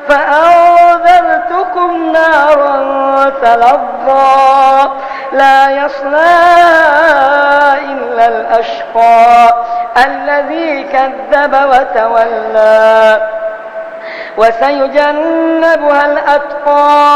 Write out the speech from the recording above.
فأنذرتكم نارا تلظى لا يصلاها إلا الأشقى الذي كذب وتولى وسيجنبها الأتقى